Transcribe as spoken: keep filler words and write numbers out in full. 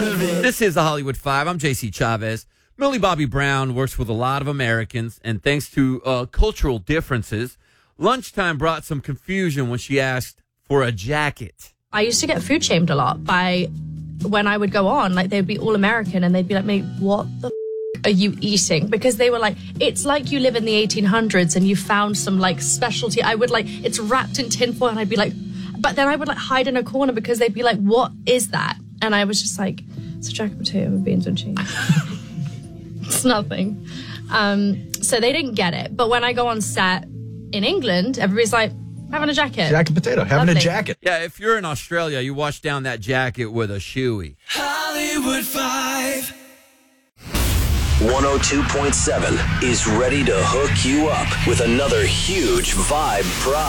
part of it. This is the Hollywood Five. I'm J C Chavez. Millie Bobby Brown works with a lot of Americans, and thanks to uh, cultural differences, lunchtime brought some confusion when she asked for a jacket. I used to get food shamed a lot by when I would go on, like they'd be all American and they'd be like, mate, what the f- are you eating? Because they were like, it's like you live in the eighteen hundreds and you found some like specialty. I would like, it's wrapped in tinfoil, and I'd be like, but then I would like hide in a corner because they'd be like, what is that? And I was just like, it's a jacket potato with beans and cheese. It's nothing. Um, so they didn't get it. But when I go on set in England, everybody's like, having a jacket. Jacket potato, having Lovely. a jacket. Yeah, if you're in Australia, you wash down that jacket with a shoey. Hollywood Five. one oh two point seven is ready to hook you up with another huge Vibe prize.